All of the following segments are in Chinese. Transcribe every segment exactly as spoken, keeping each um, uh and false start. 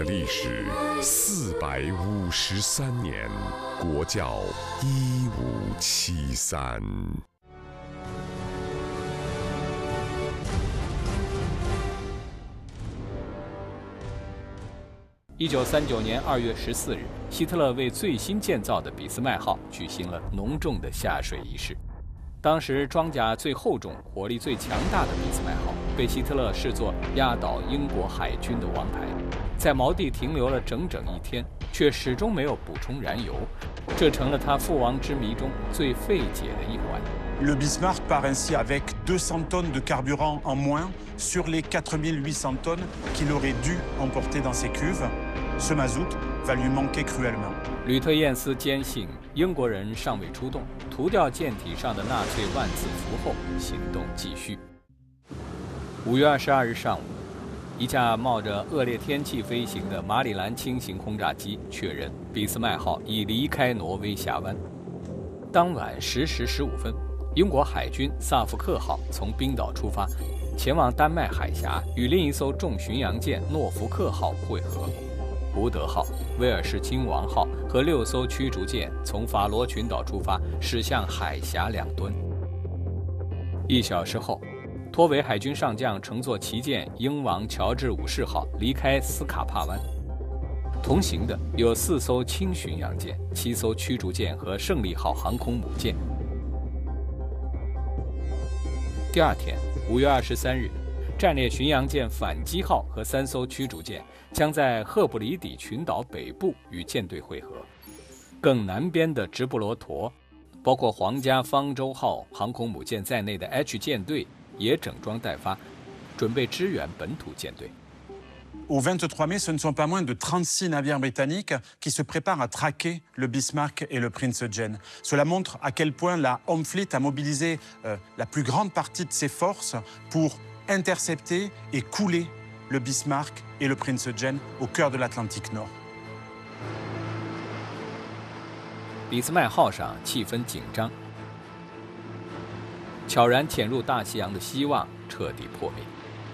历史四百五十三年，国窖一五七三。 一九三九年二月十四日，希特勒为最新建造的俾斯麦号举行了隆重的下水仪式。当时装甲最厚重、火力最强大的俾斯麦号，被希特勒视作压倒英国海军的王牌，在锚地停留了整整一天，却始终没有补充燃油，这成了他覆亡之谜中最费解的一环。 Le Bismarck part ainsi avec deux cents tonnes de carburant en moins sur les quatre mille huit cents tonnes qu'il aurait dû emporter dans ses cuves. Ce mazout va lui manquer cruellement. 吕特晏斯坚信英国人尚未出动，涂掉舰体上的纳粹万字符后，行动继续。五月二十二日上午，一架冒着恶劣天气飞行的马里兰轻型轰炸机确认俾斯麦号已离开挪威峡湾。当晚十时十五分，英国海军萨福克号从冰岛出发，前往丹麦海峡，与另一艘重巡洋舰诺福克号会合。胡德号、威尔士亲王号和六艘驱逐舰从法罗群岛出发，驶向海峡两端。一小时后，托维海军上将乘坐旗舰英王乔治五世号离开斯卡帕湾。同行的有四艘轻巡洋舰、七艘驱逐舰和胜利号航空母舰。第二天，五月二十三日，战列巡洋舰反击号和三艘驱逐舰将在赫布里底群岛北部与舰队会合。更南边的直布罗陀，包括皇家方舟号航空母舰在内的 H 舰队也整装待发，准备支援本土舰队。 Au vingt-trois mai, ce ne sont pas moins de trente-six navires britanniques qui se préparent à traquer le Bismarck et le Prince Eugen. Cela montre à quel point la Home Fleet a mobilisé euh, la plus grande partie de ses forces pour intercepter et couler le Bismarck et le Prince Eugen au cœur de l'Atlantique Nord. 俾斯麦号上气氛紧张，悄然潜入大西洋的希望彻底破灭。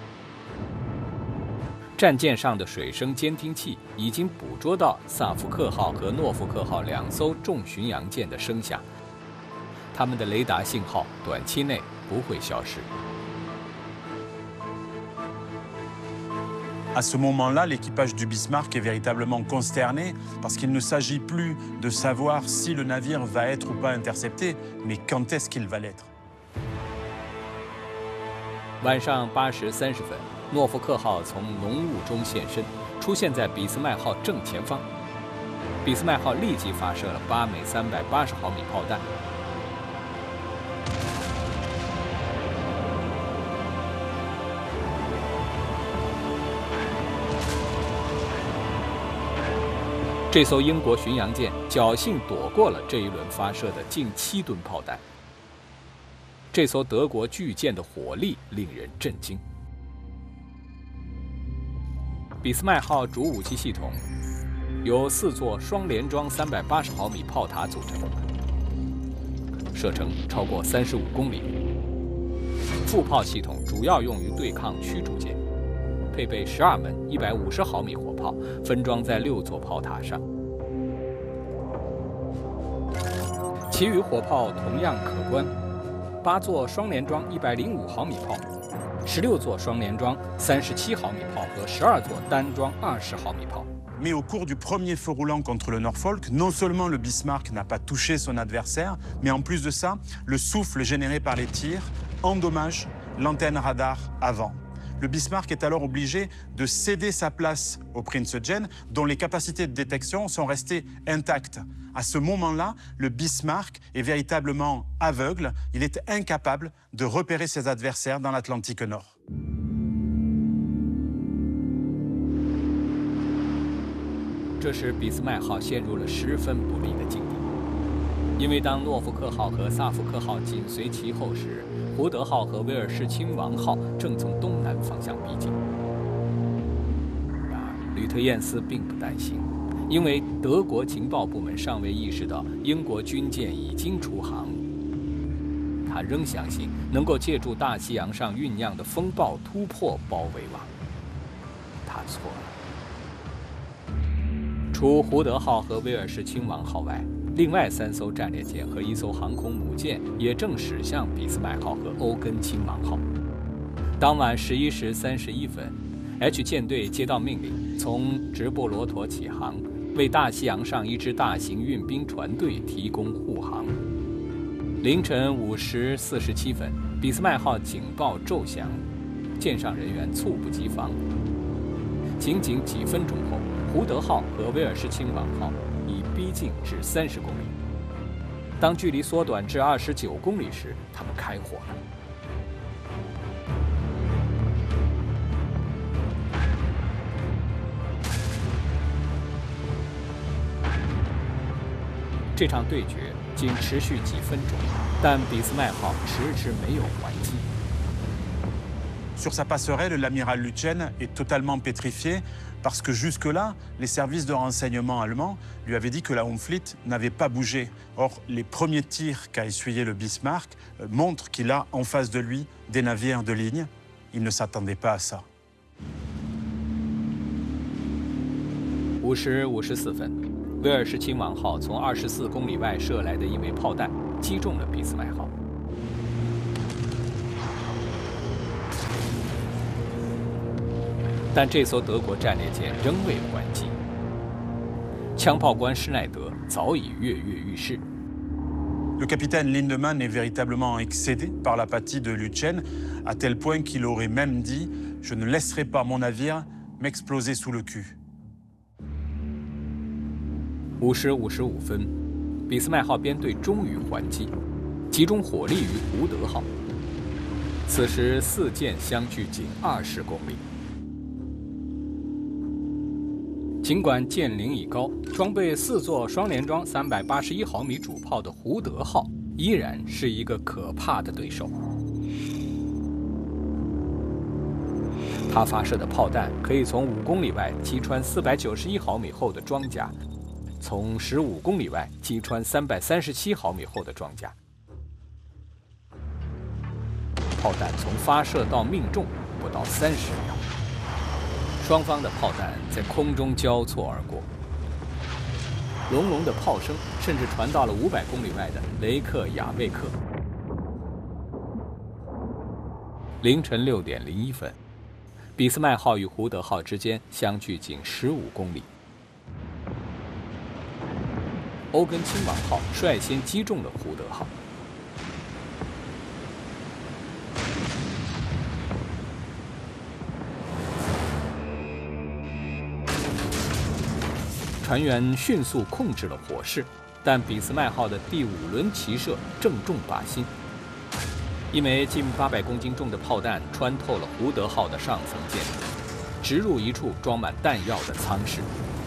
战舰上的水声监听器已经捕捉到萨福克号和诺福克号两艘重巡洋舰的声响，它们的雷达信号短期内不会消失。 À ce moment-là, l'équipage du Bismarck est véritablement consterné parce qu'il ne s'agit plus de savoir si le navire va être ou pas intercepté, mais quand est-ce qu'il va l'être. 晚上八时三十分，诺福克号从浓雾中现身，出现在俾斯麦号正前方。俾斯麦号立即发射了八枚三百八十毫米炮弹。这艘英国巡洋舰侥幸躲过了这一轮发射的近七吨炮弹。这艘德国巨舰的火力令人震惊。俾斯麦号主武器系统由四座双联装三百八十毫米炮塔组成，射程超过三十五公里。副炮系统主要用于对抗驱逐舰，配备十二门一百五十毫米火炮，分装在六座炮塔上。其余火炮同样可观，八座双联装一百零五毫米炮，十六座双联装三十七毫米炮和十二座单装二十毫米炮。 Mais au cours du premier feu roulant contre le Norfolk, non seulement le Bismarck n'a pas touché son adversaire, mais en plus de ça, le souffle généré par les tirs endommage l'antenne radar avant. Le Bismarck est alors obligé de céder sa place au Prince Eugen, dont les capacités de détection sont restées intactes. À ce moment-là, le Bismarck est véritablement aveugle. Il est incapable de repérer ses adversaires dans l'Atlantique Nord. 这时，俾斯麦号陷入了十分不利的境地，因为当诺福克号和萨福克号紧随其后时，胡德号和威尔士亲王号正从东南方向逼近。然而，吕特晏斯并不担心，因为德国情报部门尚未意识到英国军舰已经出航。他仍相信能够借助大西洋上酝酿的风暴突破包围网。他错了。 除胡德号和威尔士亲王号外，另外三艘战列舰和一艘航空母舰也正驶向俾斯麦号和欧根亲王号。当晚十一时三十一分 ，H 舰队接到命令，从直布罗陀起航，为大西洋上一支大型运兵船队提供护航。凌晨五时四十七分，俾斯麦号警报骤响，舰上人员猝不及防。仅仅几分钟后，胡德号和威尔士亲王号已逼近至三十公里。当距离缩短至二十九公里时，他们开火了。这场对决仅持续几分钟，但俾斯麦号迟迟没有还击。 Sur sa passerelle, l'amiral Lütjen est totalement pétrifié parce que jusque-là, les services de renseignement allemands lui avaient dit que la Home Fleet n'avait pas bougé. Or, les premiers tirs qu'a essuyé le Bismarck montrent qu'il a en face de lui des navires de ligne. Il ne s'attendait pas à ça. 五时五十四分，威尔士亲王号从二十四公里外射来的一枚炮弹击中了俾斯麦号。但这艘德国战列舰仍未还击，枪炮官施耐德早已跃跃欲试。 Le capitaine Lindemann est véritablement excédé par l'apathie de Lütjen, à tel point qu'il aurait même dit « Je ne laisserai pas mon navire m'exploser sous le cul ». 五时五十五分，俾斯麦号编队终于还击，集中火力于胡德号。此时四舰相距仅二十公里。尽管舰龄已高，装备四座双联装三百八十一毫米主炮的胡德号依然是一个可怕的对手。他发射的炮弹可以从五公里外击穿四百九十一毫米厚的装甲，从十五公里外击穿三百三十七毫米厚的装甲。炮弹从发射到命中不到三十秒。双方的炮弹在空中交错而过，隆隆的炮声甚至传到了五百公里外的雷克雅未克。凌晨六点零一分，俾斯麦号与胡德号之间相距仅十五公里。欧根亲王号率先击中了胡德号。船员迅速控制了火势，但俾斯麦号的第五轮齐射正中靶心，一枚近八百公斤重的炮弹穿透了胡德号的上层舰体，直入一处装满弹药的舱室。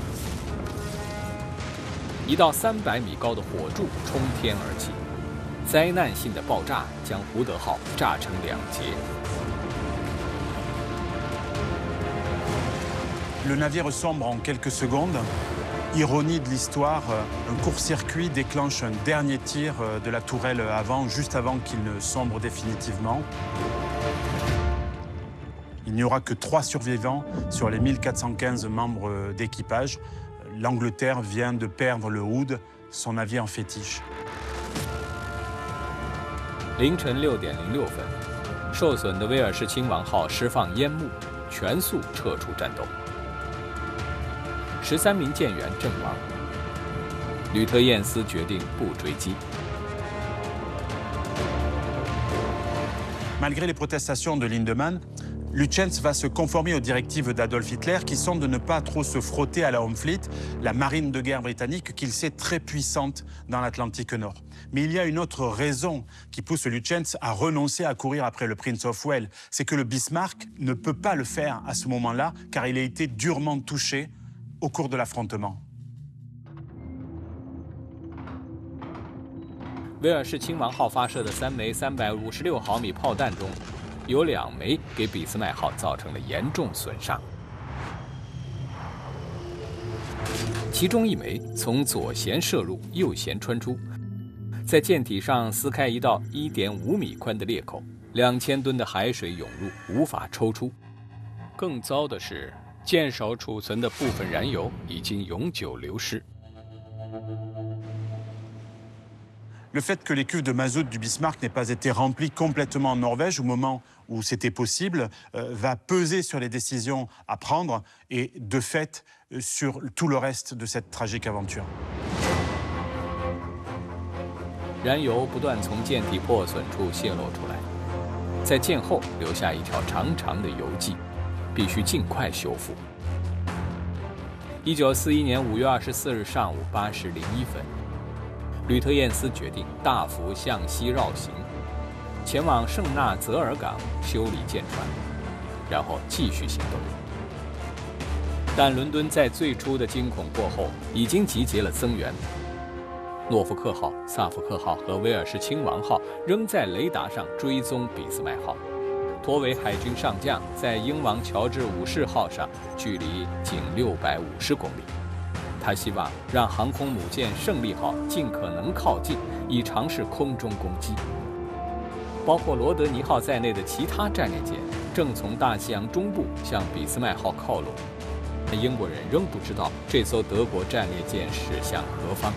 一道三百米高的火柱冲天而起，灾难性的爆炸将胡德号炸成两截。 Le navire sombre en quelques secondes. Ironie de l'histoire, un court-circuit déclenche un dernier tir de la tourelle avant, juste avant qu'il ne sombre définitivement. Il n'y aura que trois survivants sur les mille quatre cent quinze membres d'équipage. L'Angleterre vient de perdre le Hood, son navire fétiche. 凌晨六点零六分，受损的威尔士亲王号释放烟幕，全速撤出战斗。十三名舰员阵亡，吕特晏斯决定不追击。 Malgré les protestations de Lindemann, Lütjens va se conformer aux directives d'Adolf Hitler qui sont de ne pas trop se frotter à la Home Fleet, la marine de guerre britannique qu'il sait très puissante dans l'Atlantique Nord. Mais il y a une autre raison qui pousse Lütjens à renoncer à courir après le Prince of Wales. C'est que le Bismarck ne peut pas le faire à ce moment-là car il a été durement touché au cours de l'affrontement. 威尔士亲王号发射的三枚三百五十六毫米炮弹中，有两枚给俾斯麦号造成了严重损伤，其中一枚从左舷射入，右舷穿出，在舰体上撕开一道一点五米宽的裂口，两千吨的海水涌入，无法抽出。更糟的是， 舰首储存的部分燃油已经永久流失。 Le fait que les cuves de mazout du Bismarck n'aient pas été remplies complètement en Norvège au moment où c'était possible euh, va peser sur les décisions à prendre et de fait euh, sur tout le reste de cette tragique aventure. 燃油不断从舰体破损处泄露出来，在舰后留下一条长长的油迹，必须尽快修复。一九四一年五月二十四日上午八时零一分。 吕特晏斯决定大幅向西绕行，前往圣纳泽尔港修理舰船，然后继续行动。但伦敦在最初的惊恐过后，已经集结了增援。诺福克号、萨福克号和威尔士亲王号仍在雷达上追踪俾斯麦号。托维海军上将在英王乔治五世号上，距离仅六百五十公里。 他希望让航空母舰胜利号尽可能靠近，以尝试空中攻击。包括罗德尼号在内的其他战列舰正从大西洋中部向俾斯麦号靠拢，但英国人仍不知道这艘德国战列舰驶向何方。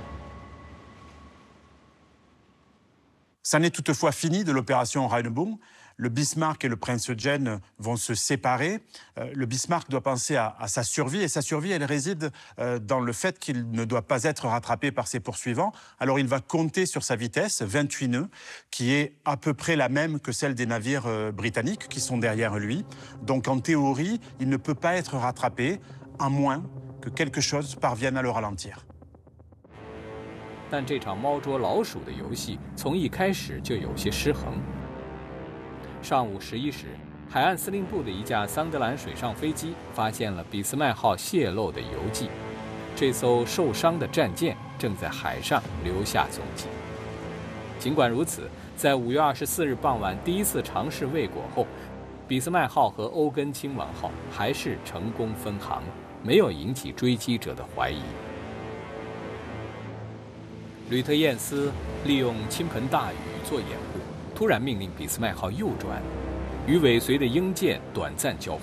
Ça n'est toutefois fini de l'opération Rheinboom. Le Bismarck et le Prinz Eugen vont se séparer. Euh, le Bismarck doit penser à, à sa survie, et sa survie, elle réside euh, dans le fait qu'il ne doit pas être rattrapé par ses poursuivants. Alors il va compter sur sa vitesse, vingt-huit nœuds, qui est à peu près la même que celle des navires euh, britanniques qui sont derrière lui. Donc en théorie, il ne peut pas être rattrapé, à moins que quelque chose parvienne à le ralentir. 但这场猫捉老鼠的游戏从一开始就有些失衡。上午十一时，海岸司令部的一架桑德兰水上飞机发现了俾斯麦号泄漏的油迹，这艘受伤的战舰正在海上留下踪迹。尽管如此，在五月二十四日傍晚第一次尝试未果后，俾斯麦号和欧根亲王号还是成功分航，没有引起追击者的怀疑。 吕特晏斯利用倾盆大雨做掩护，突然命令俾斯麦号右转，与尾随的英舰短暂交火。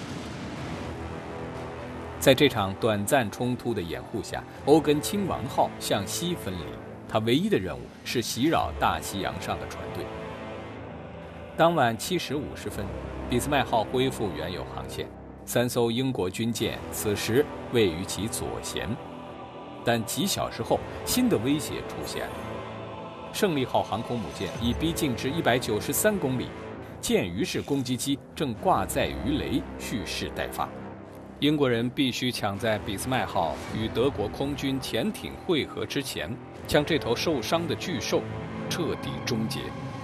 在这场短暂冲突的掩护下，欧根亲王号向西分离，它唯一的任务是袭扰大西洋上的船队。当晚七时五十分，俾斯麦号恢复原有航线，三艘英国军舰此时位于其左舷。 但几小时后，新的威胁出现了。胜利号航空母舰已逼近至一百九十三公里，舰鱼式攻击机正挂载鱼雷，蓄势待发。英国人必须抢在俾斯麦号与德国空军潜艇会合之前，将这头受伤的巨兽彻底终结。